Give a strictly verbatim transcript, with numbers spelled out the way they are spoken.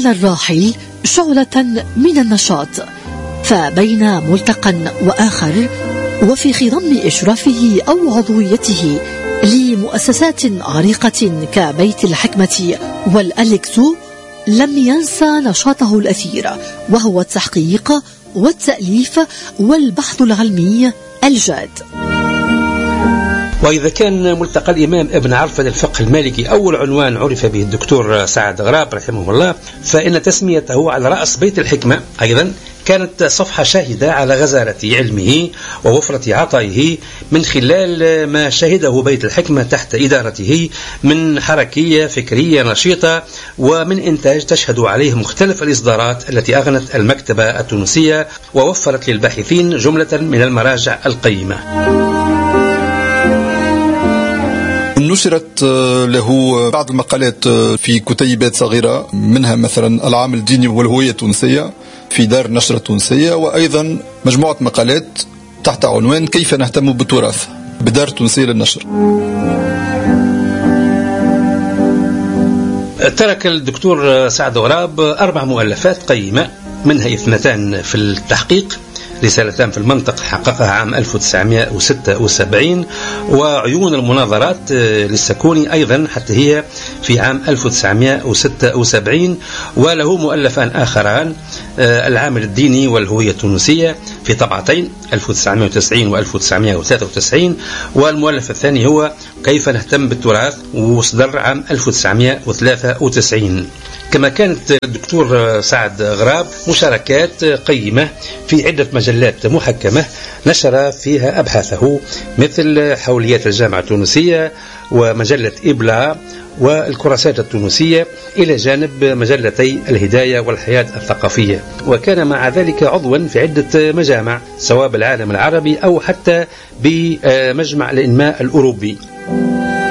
على الراحل شعلة من النشاط، فبين ملتقى وآخر وفي خضم إشرافه أو عضويته لمؤسسات عريقة كبيت الحكمة والأليكسو، لم ينسى نشاطه الأثير وهو التحقيق والتأليف والبحث العلمي الجاد. وإذا كان ملتقى الإمام ابن عرفة للفقه المالكي أول عنوان عرف به الدكتور سعد غراب رحمه الله، فإن تسميته على رأس بيت الحكمة أيضا كانت صفحة شاهدة على غزارة علمه ووفرة عطائه من خلال ما شهده بيت الحكمة تحت إدارته من حركية فكرية نشيطة ومن إنتاج تشهد عليه مختلف الإصدارات التي أغنت المكتبة التونسية ووفرت للباحثين جملة من المراجع القيمة. نشرت له بعض المقالات في كتيبات صغيرة، منها مثلا العامل الديني والهوية التونسية في دار النشر التونسية، وأيضا مجموعة مقالات تحت عنوان كيف نهتم بالتراث بدار التونسية للنشر. ترك الدكتور سعد غراب أربع مؤلفات قيمة، منها اثنتان في التحقيق، رسالتان في المنطق حققها عام ألف وتسعمائة وستة وسبعين، وعيون المناظرات للسكوني أيضا حتى هي في عام ألف وتسعمائة وستة وسبعين. وله مؤلفان آخران، العامل الديني والهوية التونسية في طبعتين ألف وتسعمائة وتسعين و ألف وتسعمائة وثلاثة وتسعين، والمؤلف الثاني هو كيف نهتم بالتراث وصدر عام ألف وتسعمائة وثلاثة وتسعين. كما كانت الدكتور سعد غراب مشاركات قيمة في عدة مجلات محكمة نشر فيها أبحاثه، مثل حوليات الجامعة التونسية ومجلة إبلا والكراسات التونسية، إلى جانب مجلتي الهداية والحياة الثقافية. وكان مع ذلك عضوا في عدة مجامع سواء بالعالم العربي أو حتى بمجمع الإنماء الأوروبي.